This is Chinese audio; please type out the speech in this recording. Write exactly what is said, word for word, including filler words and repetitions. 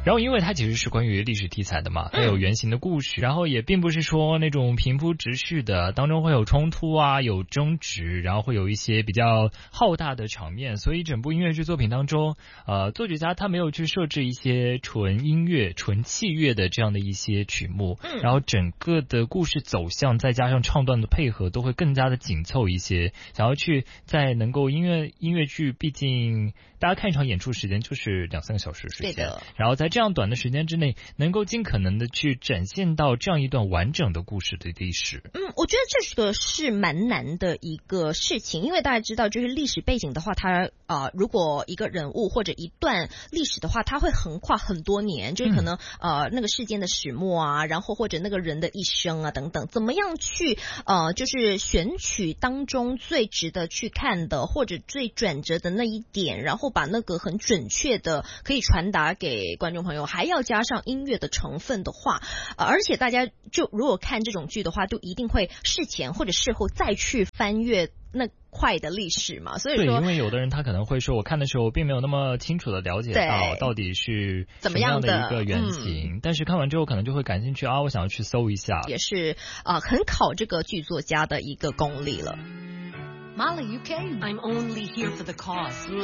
然后因为它其实是关于历史题材的嘛，它有原型的故事，然后也并不是说那种平铺直叙的，当中会有冲突啊，有争执，然后会有一些比较浩大的场面，所以整部音乐剧作品当中，呃，作曲家他没有去设置一些纯音乐、纯器乐的这样的一些曲目，然后整个的故事走向再加上唱段的配合都会更加的紧凑一些，想要去在能够音乐音乐剧，毕竟大家看一场演出时间就是两三个小时时间，然后在这样短的时间之内，能够尽可能的去展现到这样一段完整的故事的历史。 嗯，我觉得这个是蛮难的一个事情，因为大家知道，就是历史背景的话，它呃，如果一个人物或者一段历史的话，它会横跨很多年，就是可能、嗯、呃那个事件的始末啊，然后或者那个人的一生啊等等，怎么样去呃就是选取当中最值得去看的或者最转折的那一点，然后把那个很准确的可以传达给观众朋友，还要加上音乐的成分的话，呃、而且大家就如果看这种剧的话，都一定会事前或者事后再去翻阅那块的历史嘛，所以说对，因为有的人他可能会说，我看的时候我并没有那么清楚的了解到到底是怎么样的一个原型，嗯、但是看完之后可能就会感兴趣啊，我想要去搜一下， 也是啊、呃，很考这个剧作家的一个功力了。 Molly, you came. I'm only here for the cause.